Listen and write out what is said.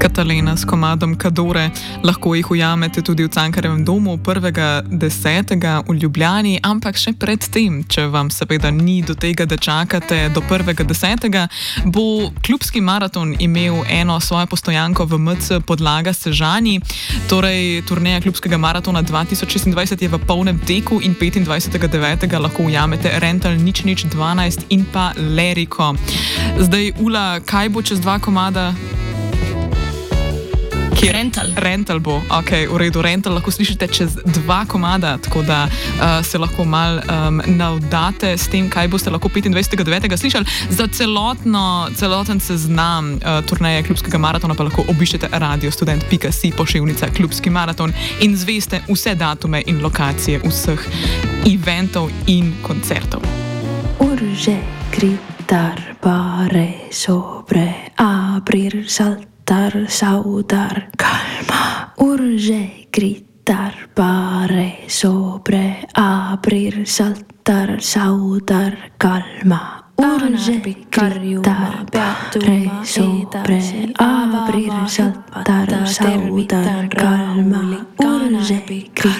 Katalena s komadom Kadore. Lahko jih ujamete tudi v Cankarjevem domu 1.10. v Ljubljani, ampak še pred tem, če vam seveda ni do tega, da čakate do 1.10., bo klubski maraton imel eno svojo postojanko v MC Podlaga Sežani. Torej, turneja klubskega maratona 2026 je v polnem teku in 25.9. lahko ujamete Rental 012 in pa Leriko. Zdaj, Ula, kaj bo čez dva komada? Rental bo, ok, v redu. Rental lahko slišite čez dva komada, tako da se lahko mal navdate s tem, kaj boste lahko 25.9. slišali. Za celoten seznam turneje klubskega maratona pa lahko obiščete radiostudent.si poševnica klubski maraton in zveste vse datume in lokacije vseh eventov in koncertov. Urge gritar bare sobre abrir saltar, saudar, calma. Urge gritar bare sobre abrir saltar, saudar, calma. Urge gritar bare sobre abrir saltar, saudar, calma. Urge gritar